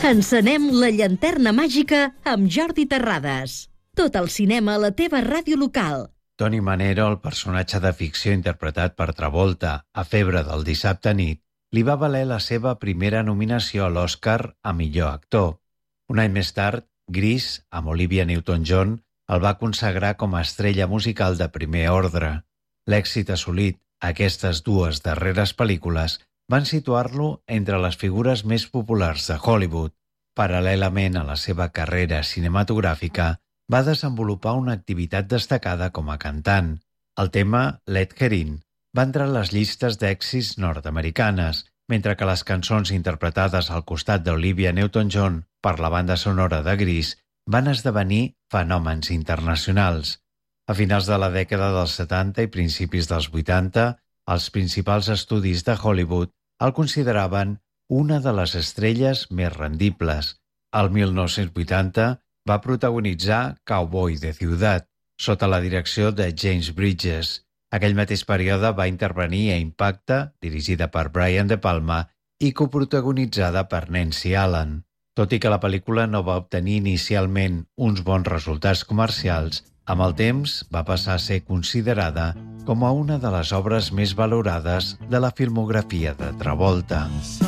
Encenem la llanterna màgica amb Jordi Terrades. Tot el cinema a la teva ràdio local. Tony Manero, el personatge de ficció interpretat per Travolta a Febre del dissabte nit, li va valer la seva primera nominació a l'Oscar a millor actor. Un any més tard, Grease, amb Olivia Newton-John, el va consagrar com a estrella musical de primer ordre. L'èxit assolit a aquestes dues darreres pel·lícules van situar-lo entre les figures més populars de Hollywood. Paral·lelament a la seva carrera cinematogràfica, va desenvolupar una activitat destacada com a cantant. El tema Let Her In va entrar a les llistes d'èxits nord-americanes, mentre que les cançons interpretades al costat d'Olivia Newton-John per la banda sonora de Grease van esdevenir fenòmens internacionals. A finals de la dècada dels 70 i principis dels 80, els principals estudis de Hollywood el consideraven una de les estrelles més rendibles. El 1980 va protagonitzar Cowboy de Ciutat, sota la direcció de James Bridges. Aquell mateix període va intervenir a Impacte, dirigida per Brian De Palma i coprotagonitzada per Nancy Allen. Tot i que la pel·lícula no va obtenir inicialment uns bons resultats comercials, amb el temps va passar a ser considerada com a una de les obres més valorades de la filmografia de Travolta.